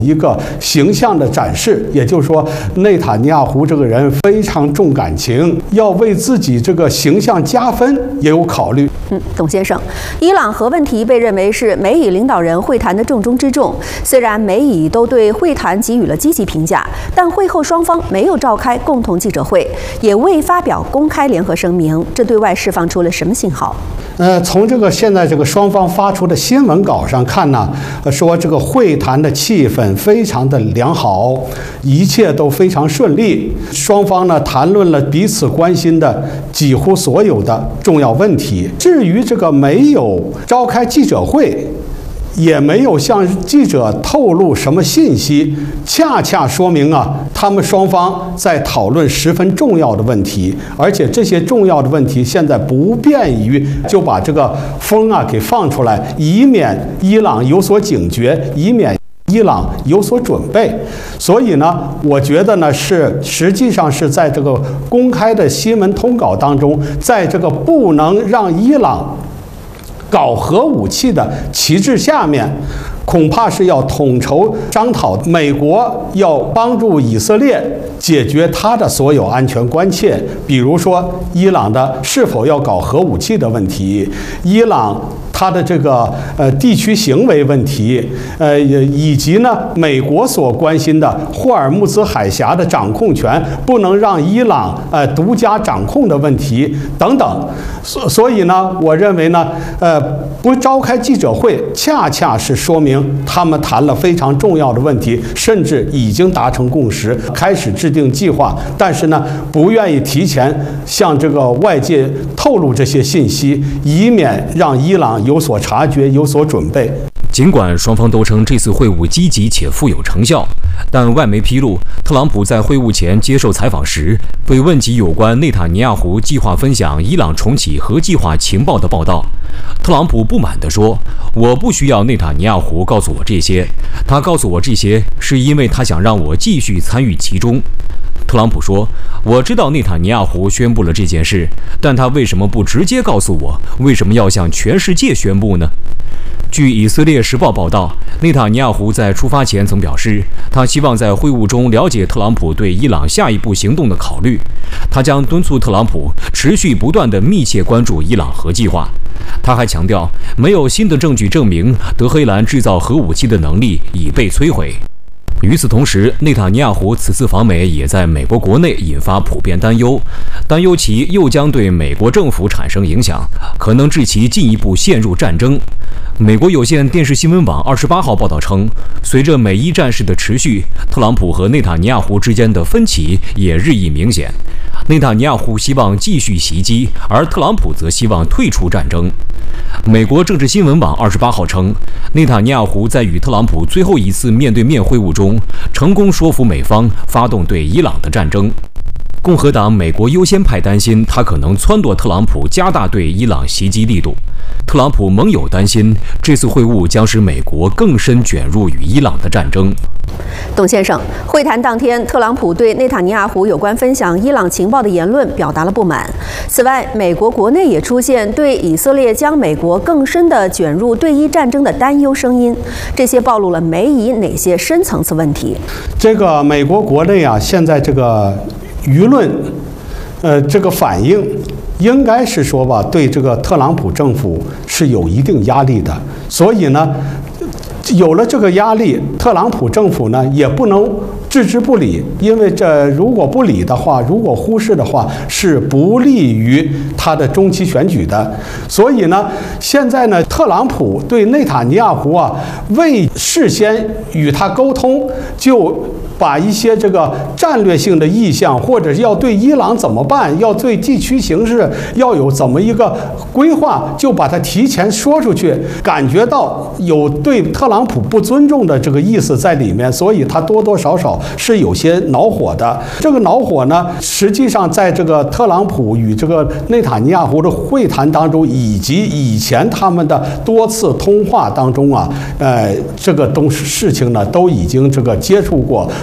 一个形象的展示，也就是说，内塔尼亚胡这个人非常重感情，要为自己这个形象加分也有考虑。 董先生，伊朗核问题被认为是美以领导人会谈的重中之重。虽然美以都对会谈给予了积极评价，但会后双方没有召开共同记者会，也未发表公开联合声明，这对外释放出了什么信号？ 从这个现在这个双方发出的新闻稿上看呢，说这个会谈的气氛非常的良好，一切都非常顺利。双方呢谈论了彼此关心的几乎所有的重要问题。至于这个没有召开记者会，也没有向记者透露什么信息，恰恰说明他们双方在讨论十分重要的问题，而且这些重要的问题现在不便于就把这个风给放出来，以免伊朗有所警觉，以免伊朗有所准备。所以呢，我觉得呢实际上是在这个公开的新闻通稿当中，在这个不能让伊朗搞核武器的旗帜下面，恐怕是要统筹商讨美国要帮助以色列解决他的所有安全关切，比如说伊朗的是否要搞核武器的问题，伊朗它的这个地区行为问题，以及呢美国所关心的霍尔木兹海峡的掌控权不能让伊朗独家掌控的问题等等。所以呢，我认为呢，不召开记者会，恰恰是说明他们谈了非常重要的问题，甚至已经达成共识，开始制定计划，但是呢，不愿意提前向这个外界透露这些信息，以免让伊朗有所察觉、有所准备。 尽管双方都称这次会晤积极且富有成效，但外媒披露，特朗普在会晤前接受采访时，被问及有关内塔尼亚胡计划分享伊朗重启核计划情报的报道，特朗普不满地说：“我不需要内塔尼亚胡告诉我这些，他告诉我这些是因为他想让我继续参与其中。”特朗普说：“我知道内塔尼亚胡宣布了这件事，但他为什么不直接告诉我？为什么要向全世界宣布呢？”据以色列时报报道，内塔尼亚胡在出发前曾表示，他希望在会晤中了解特朗普对伊朗下一步行动的考虑。他将敦促特朗普持续不断地密切关注伊朗核计划。他还强调，没有新的证据证明德黑兰制造核武器的能力已被摧毁。与此同时，内塔尼亚胡此次访美也在美国国内引发普遍担忧其又将对美国政府产生影响，可能致其进一步陷入战争。美国有线电视新闻网28号报道称，随着美伊战事的持续，特朗普和内塔尼亚胡之间的分歧也日益明显。内塔尼亚胡希望继续袭击，而特朗普则希望退出战争。美国政治新闻网28号称，内塔尼亚胡在与特朗普最后一次面对面会晤中，成功说服美方发动对伊朗的战争。共和党美国优先派担心他可能撺掇特朗普加大对伊朗袭击力度。特朗普盟友担心这次会晤将使美国更深卷入与伊朗的战争。 董先生，会谈当天，特朗普对内塔尼亚胡有关分享伊朗情报的言论表达了不满。此外，美国国内也出现对以色列将美国更深地卷入对伊战争的担忧声音，这些暴露了美以哪些深层次问题？ 这个美国国内现在这个舆论，这个反应应该是说吧，对这个特朗普政府是有一定压力的，所以呢，有了这个压力，特朗普政府呢也不能置之不理，因为这如果不理的话，如果忽视的话，是不利于他的中期选举的。所以呢，现在呢，特朗普对内塔尼亚胡未事先与他沟通，就把一些这个战略性的意向，或者是要对伊朗怎么办，要对地区形势要有怎么一个规划，就把它提前说出去，感觉到有对特朗普不尊重的这个意思在里面，所以他多多少少是有些恼火的。这个恼火呢，实际上在这个特朗普与这个内塔尼亚胡的会谈当中，以及以前他们的多次通话当中这个事情呢，都已经这个接触过。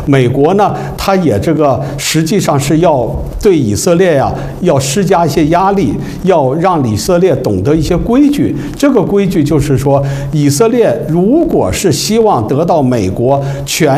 美国呢，它也实际上是要对以色列呀，要施加一些压力，要让以色列懂得一些规矩。这个规矩就是说，以色列如果是希望得到美国全